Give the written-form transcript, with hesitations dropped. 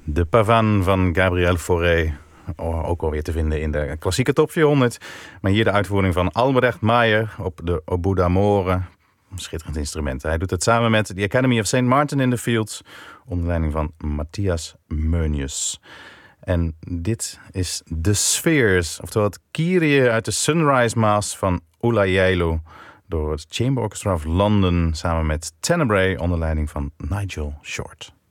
De Pavane van Gabriel Fauré. Ook alweer te vinden in de klassieke top 400. Maar hier de uitvoering van Albrecht Meyer op de Oboe d'Amore. Schitterend instrument. Hij doet het samen met de Academy of St. Martin in the Fields. Onder leiding van Matthias Meunius. En dit is The Spheres. Oftewel het Kyrie uit de Sunrise Mass van Ola Jailu. Door het Chamber Orchestra of London samen met Tenebrae onder leiding van Nigel Short.